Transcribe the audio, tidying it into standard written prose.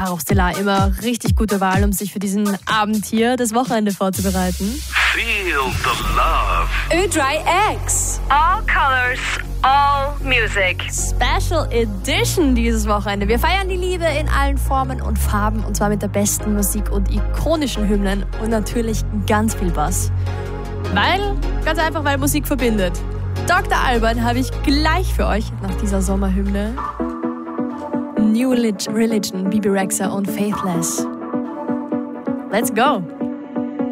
Caro Stellar immer richtig gute Wahl, um sich für diesen Abend hier, das Wochenende vorzubereiten. Feel the love. Ö3X. All colors, all music. Special Edition dieses Wochenende. Wir feiern die Liebe in allen Formen und Farben und zwar mit der besten Musik und ikonischen Hymnen und natürlich ganz viel Bass. Ganz einfach, weil Musik verbindet. Dr. Alban habe ich gleich für euch nach dieser Sommerhymne. New Religion, Bebe Rexha und Faithless. Let's go!